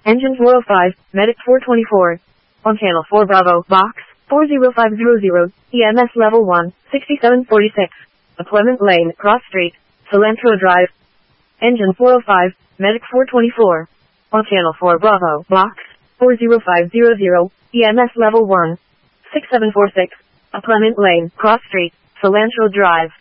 Engine 405, Medic 424. On channel 4 Bravo, box 40500, EMS level 1, 6746. Deployment lane, cross street, Cilantro Drive. Engine 405, Medic 424. On channel 4 Bravo, box 40500, EMS level 1, 6746. Deployment lane, cross street, Cilantro Drive.